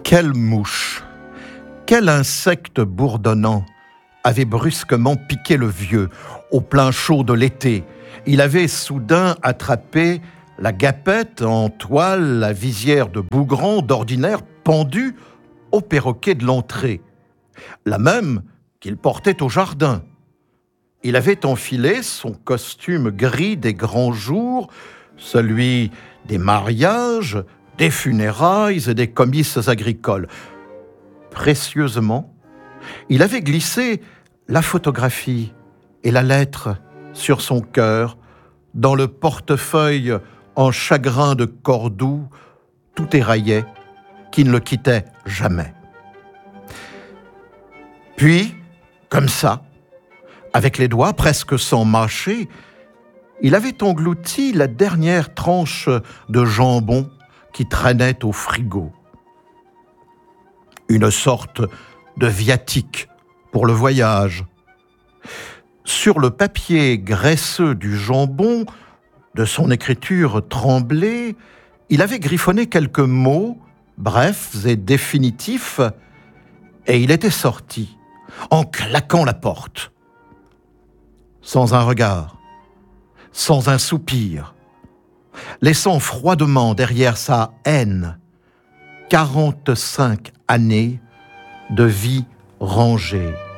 Quelle mouche, quel insecte bourdonnant avait brusquement piqué le vieux au plein chaud de l'été. Il avait soudain attrapé la guêpette en toile, la visière de Bougrand, d'ordinaire pendue au perroquet de l'entrée, la même qu'il portait au jardin. Il avait enfilé son costume gris des grands jours, celui des mariages, des funérailles et des comices agricoles. Précieusement, il avait glissé la photographie et la lettre sur son cœur, dans le portefeuille en chagrin de Cordoue, tout éraillé, qui ne le quittait jamais. Puis, comme ça, avec les doigts presque sans mâcher, il avait englouti la dernière tranche de jambon qui traînait au frigo. Une sorte de viatique pour le voyage. Sur le papier graisseux du jambon, de son écriture tremblée, il avait griffonné quelques mots, brefs et définitifs, et il était sorti, en claquant la porte. Sans un regard, sans un soupir, laissant froidement derrière sa haine 45 années de vie rangée.